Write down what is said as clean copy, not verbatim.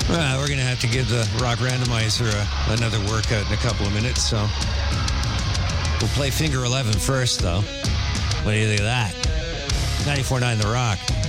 Well, we're going to have to give the Rock Randomizer another workout in a couple of minutes, so we'll play Finger 11 first, though. What do you think of that? 94.9 The Rock.